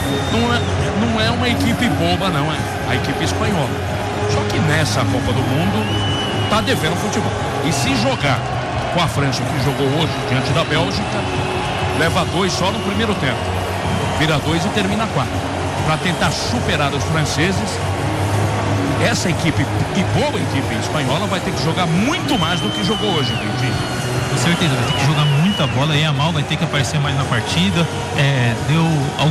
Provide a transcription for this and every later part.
não é uma equipe boba, não, é a equipe espanhola. Só que nessa Copa do Mundo tá devendo futebol. E se jogar com a França, que jogou hoje diante da Bélgica, leva 2 só no primeiro tempo. Vira 2 e termina 4. Para tentar superar os franceses, essa equipe, e boa equipe espanhola, vai ter que jogar muito mais do que jogou hoje, Dentinho. Com certeza, vai ter que jogar muita bola. E Yamal vai ter que aparecer mais na partida. Deu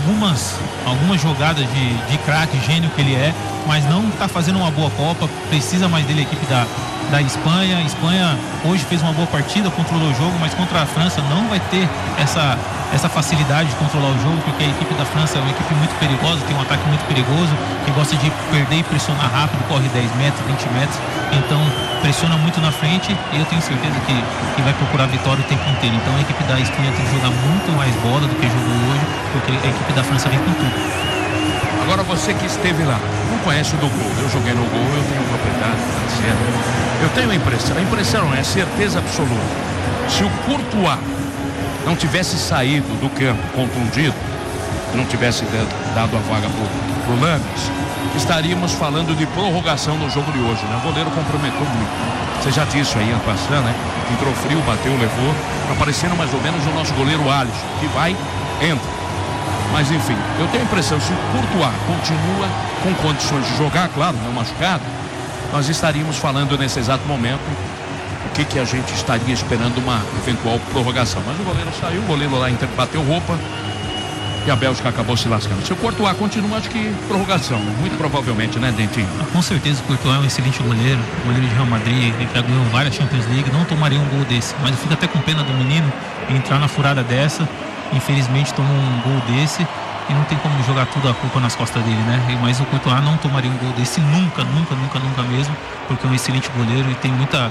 algumas jogadas de craque, gênio que ele é, mas não está fazendo uma boa Copa. Precisa mais dele a equipe da Espanha. A Espanha hoje fez uma boa partida, controlou o jogo, mas contra a França não vai ter essa facilidade de controlar o jogo, porque a equipe da França é uma equipe muito perigosa, tem um ataque muito perigoso, que gosta de perder e pressionar rápido, corre 10 metros, 20 metros, então pressiona muito na frente, e eu tenho certeza que vai procurar a vitória o tempo inteiro. Então a equipe da Espanha tem que jogar muito mais bola do que jogou hoje, porque a equipe da França vem com tudo. Agora você que esteve lá, não conhece o do gol. Eu joguei no gol, eu tenho propriedade, tá certo? Eu tenho a impressão é certeza absoluta. Se o Courtois não tivesse saído do campo contundido, não tivesse dado a vaga pro Lames, estaríamos falando de prorrogação no jogo de hoje, né? O goleiro comprometeu muito. Você já disse aí, passando, né? Entrou frio, bateu, levou, tá parecendo mais ou menos o nosso goleiro Alisson, que vai, entra. Mas enfim, eu tenho a impressão, se o Courtois continua com condições de jogar, claro, não machucado, nós estaríamos falando nesse exato momento o que a gente estaria esperando uma eventual prorrogação. Mas o goleiro saiu, o goleiro lá bateu roupa e a Bélgica acabou se lascando. Se o Courtois continua, acho que prorrogação, muito provavelmente, né, Dentinho? Com certeza o Courtois é um excelente goleiro de Real Madrid, ele já ganhou várias Champions League, não tomaria um gol desse, mas eu fico até com pena do menino entrar na furada dessa. Infelizmente tomou um gol desse e não tem como jogar tudo a culpa nas costas dele, né? Mas o Courtois não tomaria um gol desse nunca mesmo, porque é um excelente goleiro e tem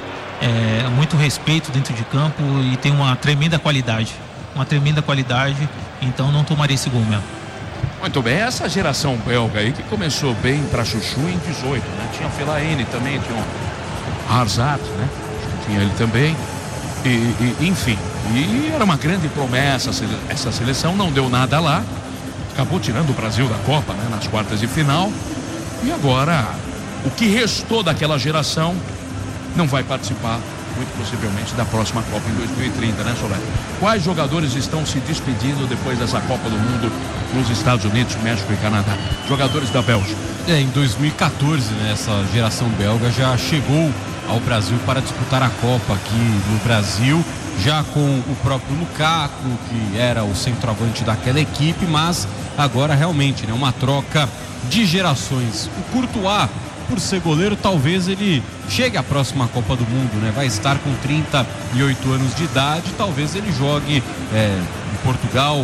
muito respeito dentro de campo e tem uma tremenda qualidade, então não tomaria esse gol mesmo. Muito bem, essa geração belga aí que começou bem para chuchu em 18, né? Tinha Fellaini também, tinha o Hazard, né? Tinha ele também. Enfim, e era uma grande promessa essa seleção, não deu nada lá, acabou tirando o Brasil da Copa, né, nas quartas de final, e agora o que restou daquela geração não vai participar, muito possivelmente, da próxima Copa em 2030, né, Soler? Quais jogadores estão se despedindo depois dessa Copa do Mundo nos Estados Unidos, México e Canadá? Jogadores da Bélgica. Em 2014, né, essa geração belga já chegou ao Brasil para disputar a Copa aqui no Brasil, já com o próprio Lukaku, que era o centroavante daquela equipe, mas agora realmente, né, uma troca de gerações. O Courtois, por ser goleiro, talvez ele chegue à próxima Copa do Mundo, né? Vai estar com 38 anos de idade, talvez ele jogue em Portugal,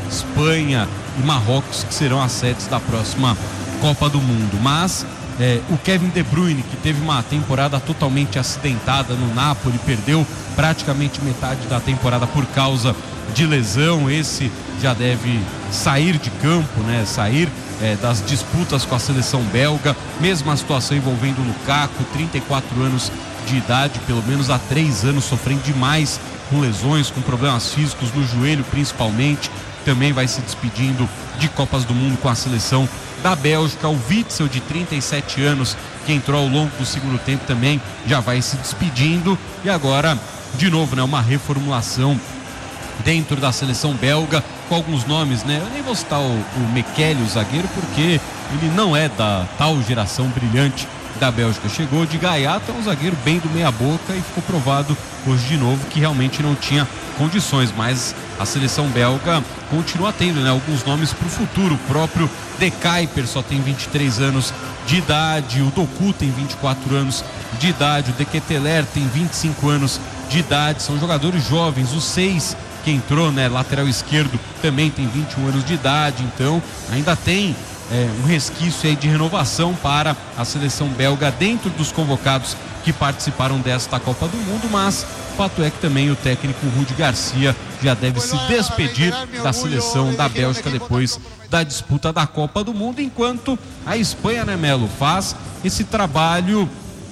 Espanha e Marrocos, que serão as sedes da próxima Copa do Mundo. Mas o Kevin De Bruyne, que teve uma temporada totalmente acidentada no Napoli, perdeu praticamente metade da temporada por causa de lesão, esse já deve sair de campo, né? Sair das disputas com a seleção belga. Mesma situação envolvendo o Lukaku, 34 anos de idade, pelo menos há 3 anos sofrendo demais com lesões, com problemas físicos no joelho principalmente. Também vai se despedindo de Copas do Mundo com a seleção da Bélgica. O Witsel, de 37 anos, que entrou ao longo do segundo tempo, também já vai se despedindo. E agora, de novo, né, uma reformulação dentro da seleção belga, com alguns nomes, né? Eu nem vou citar o Mekele, o zagueiro, porque ele não é da tal geração brilhante da Bélgica. Chegou de gaiato, é um zagueiro bem do meia boca, e ficou provado hoje de novo que realmente não tinha condições, mas a seleção belga continua tendo, né, alguns nomes para o futuro. O próprio De Kuyper só tem 23 anos de idade, o Doku tem 24 anos de idade, o De Ketelaere tem 25 anos de idade, são jogadores jovens. O 6 que entrou, né, lateral esquerdo, também tem 21 anos de idade, então ainda tem um resquício aí de renovação para a seleção belga dentro dos convocados que participaram desta Copa do Mundo. Mas o fato é que também o técnico Rudi Garcia já deve se despedir da seleção da Bélgica depois da disputa da Copa do Mundo, enquanto a Espanha, né, Melo, faz esse trabalho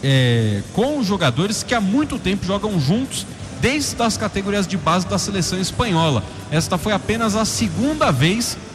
com os jogadores que há muito tempo jogam juntos desde as categorias de base da seleção espanhola. Esta foi apenas a segunda vez